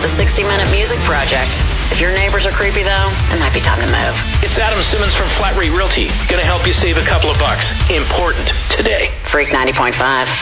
the 60-Minute Music Project. If your neighbors are creepy, though, it might be time to move. It's Adam Simmons from Flat Rate Realty. Gonna help you save a couple of bucks. Important today. Freak 90.5.